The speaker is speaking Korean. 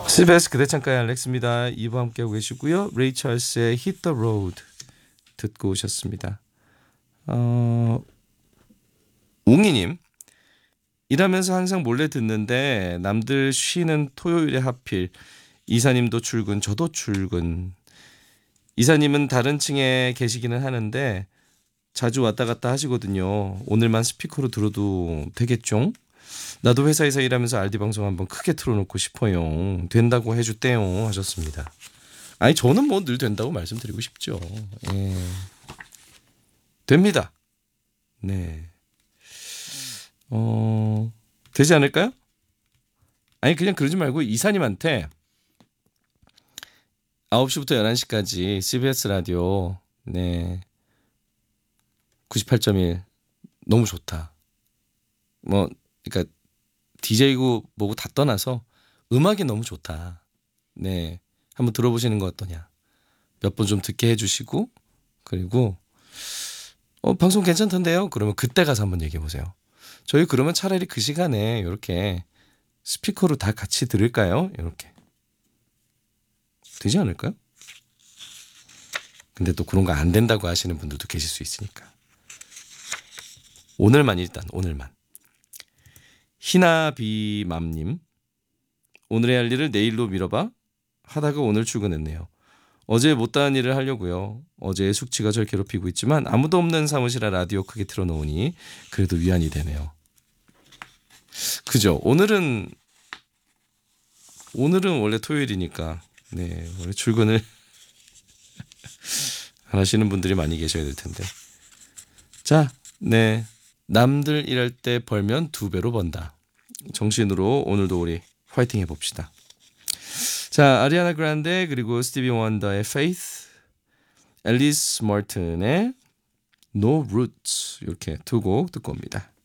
CBS 그대 창가의 알렉스입니다. 2부 함께하고 계시고요. 레이 찰스의 Hit the Road 듣고 오셨습니다. 웅이님, 일하면서 항상 몰래 듣는데 남들 쉬는 토요일에 하필 이사님도 출근, 저도 출근. 이사님은 다른 층에 계시기는 하는데 자주 왔다 갔다 하시거든요. 오늘만 스피커로 들어도 되겠죠? 나도 회사에서 일하면서 RD 방송 한번 크게 틀어놓고 싶어요. 된다고 해주대요 하셨습니다. 아니 저는 뭐 늘 된다고 말씀드리고 싶죠. 예. 됩니다. 네. 되지 않을까요? 아니 그냥 그러지 말고 이사님한테 9시부터 11시까지 CBS 라디오 네 98.1 너무 좋다. 뭐 그러니까 DJ고 뭐고 다 떠나서 음악이 너무 좋다. 네. 한번 들어보시는 거 어떠냐. 몇 번 좀 듣게 해주시고 그리고 방송 괜찮던데요. 그러면 그때 가서 한번 얘기해 보세요. 저희 그러면 차라리 그 시간에 이렇게 스피커로 다 같이 들을까요? 이렇게 되지 않을까요? 근데 또 그런 거 안 된다고 하시는 분들도 계실 수 있으니까 오늘만 일단 오늘만. 희나비맘님, 오늘의 할 일을 내일로 미뤄봐 하다가 오늘 출근했네요. 어제 못다한 일을 하려고요. 어제의 숙취가 절 괴롭히고 있지만 아무도 없는 사무실에 라디오 크게 틀어놓으니 그래도 위안이 되네요. 그죠? 오늘은 원래 토요일이니까 네 원래 출근을 안 하시는 분들이 많이 계셔야 될 텐데. 자, 네 남들 일할 때 벌면 2배로 번다. 정신으로 오늘도 우리 화이팅 해봅시다. 자, 아리아나 그란데 그리고 스티비 원더의 Faith, 앨리스 마틴의 No Roots 이렇게 두 곡 듣고 옵니다.